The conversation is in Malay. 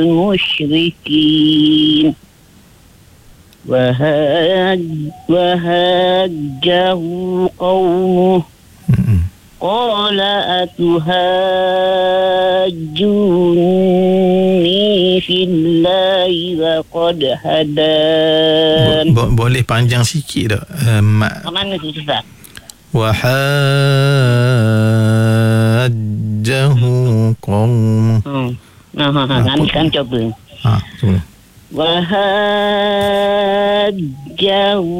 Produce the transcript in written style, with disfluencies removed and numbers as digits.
المشركين وهاجه قومه قال أتهاجوني في الله وقد هدان. Boleh panjang sikit tak? Mana tu Ustaz? Wahajjahu qawm. Nanti kan coba. Coba. Wahajjahu